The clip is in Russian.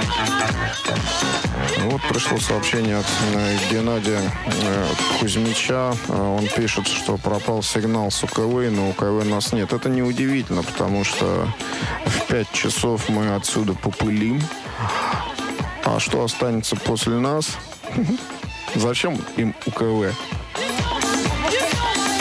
Вот пришло сообщение от Геннадия Кузьмича. Он пишет, что пропал сигнал с УКВ, но УКВ нас нет. Это неудивительно, потому что в 5 часов мы отсюда попылим. А что останется после нас? Зачем им УКВ?